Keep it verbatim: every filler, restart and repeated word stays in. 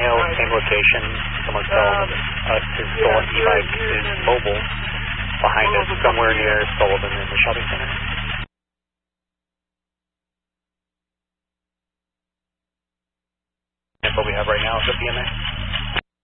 Hail, same location. Someone fell. Uh, his stolen e-bike is mobile behind us, somewhere near Sullivan in the shopping center. That's what we have right now is a B M A.